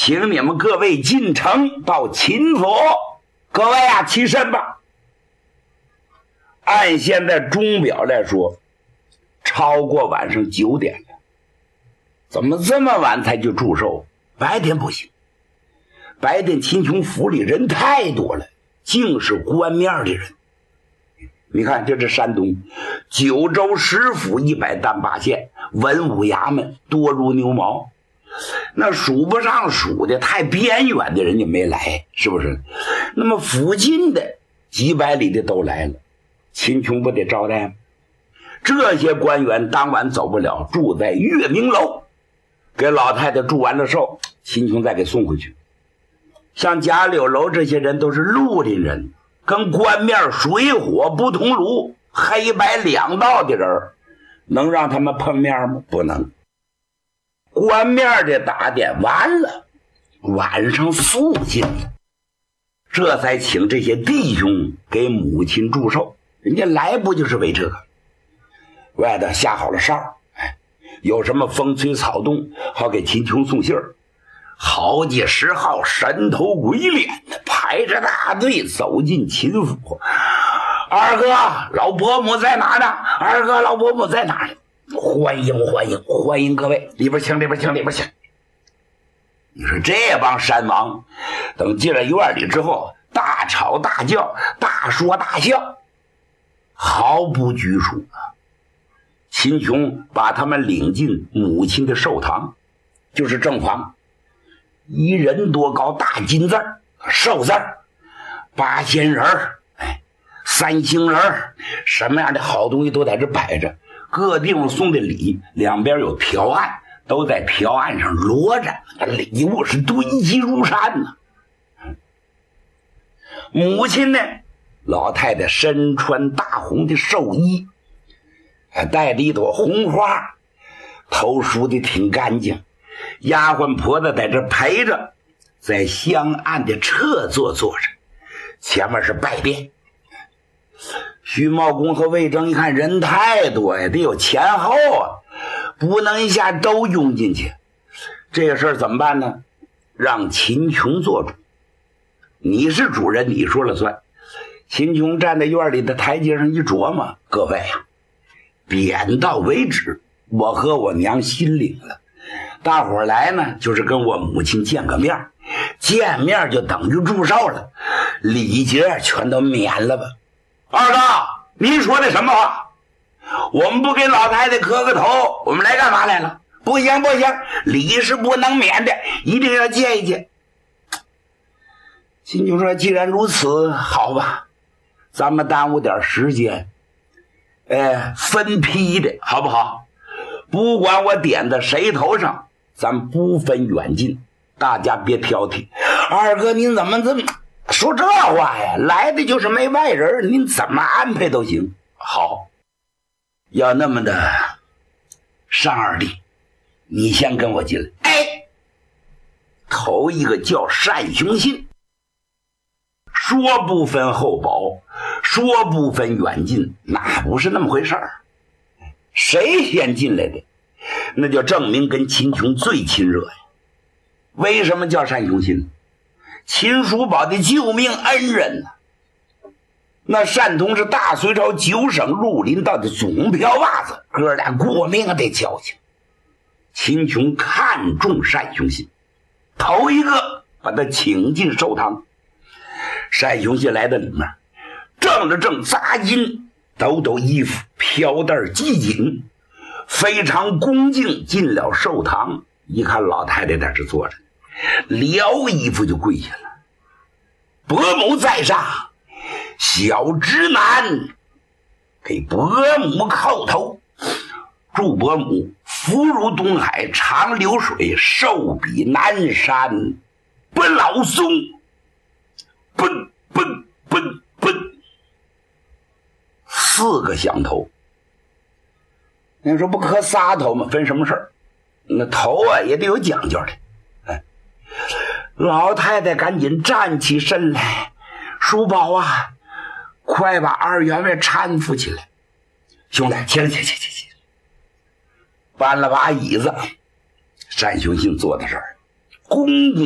请你们各位进城到秦府。各位啊，起身吧。按现在钟表来说，超过晚上9点了。怎么这么晚才去祝寿？白天不行，白天秦琼府里人太多了，尽是官面的人。你看，这是山东9州10府100单8县，文武衙门多如牛毛，那数不上数的，太边远的人家没来，是不是？那么附近的几百里的都来了，秦琼不得招待吗？这些官员当晚走不了，住在月明楼，给老太太祝完了寿，秦琼再给送回去。像贾柳楼这些人都是绿林人，跟官面水火不同炉，黑白两道的人，能让他们碰面吗？不能。官面的打点完了，晚上肃静了，这才请这些弟兄给母亲祝寿。人家来不就是为这个？外头下好了哨，有什么风吹草动，好给秦琼送信儿。好几10号神头鬼脸的排着大队走进秦府。二哥，老伯母在哪呢？二哥，老伯母在哪呢？欢迎欢迎欢迎各位，里边请里边请里边请。你说这帮山王等进了院里之后，大吵大叫，大说大笑，毫不拘束啊。秦琼把他们领进母亲的寿堂，就是正房，1人多高大金字寿字，8仙人3星人，什么样的好东西都在这摆着。各地方送的礼，两边有条案，都在条案上摞着，礼物是堆积如山呢。母亲呢，老太太身穿大红的寿衣，带着一朵红花，头梳的挺干净。丫鬟婆子在这陪着，在香案的侧座坐着，前面是拜殿。徐茂公和魏征一看人太多呀，得有前后啊，不能一下都拥进去。这个事儿怎么办呢？让秦琼做主，你是主人，你说了算。秦琼站在院里的台阶上一琢磨，各位啊，点到为止，我和我娘心领了。大伙儿来呢，就是跟我母亲见个面，见面就等于祝寿了，礼节全都免了吧。二哥，您说的什么话？我们不给老太太磕个头，我们来干嘛来了？不行不行，礼是不能免的，一定要见一见。秦琼说，既然如此，好吧，咱们耽误点时间，分批的好不好？不管我点在谁头上，咱不分远近，大家别挑剔。二哥，您怎么这么说这话呀？来的就是没外人，您怎么安排都行。好，要那么的，上二弟，你先跟我进来。头一个叫单雄信，说不分厚薄，说不分远近，那不是那么回事儿。谁先进来的，那就证明跟秦琼最亲热呀。为什么叫单雄信？秦叔宝的救命恩人呢。那单同是大隋朝9省绿林道的总票把子，哥俩过命的交情。秦琼看中单雄信，头一个把他请进寿堂。单雄信来到里面，正着正扎金，抖抖衣服，飘带系紧，非常恭敬进了寿堂。一看老太太在这坐着，撩衣服就跪下了。伯母在上，小侄男给伯母叩头，祝伯母福如东海，长流水，寿比南山，不老松。奔奔奔奔，4个响头。你说不磕仨头吗？分什么事儿？那头啊也得有讲究的。老太太赶紧站起身来，叔宝啊，快把2员外搀扶起来。兄弟，起来起来起来起来！搬了把椅子，单雄信坐在这儿，恭恭